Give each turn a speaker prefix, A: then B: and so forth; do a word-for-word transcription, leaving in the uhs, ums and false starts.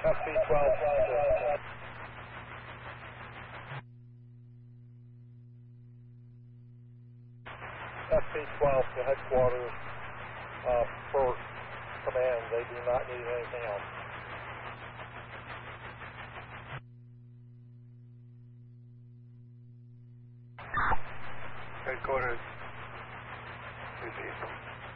A: F B twelve. F B twelve to headquarters uh, for command. They do not need anything else.
B: Headquarters, receive.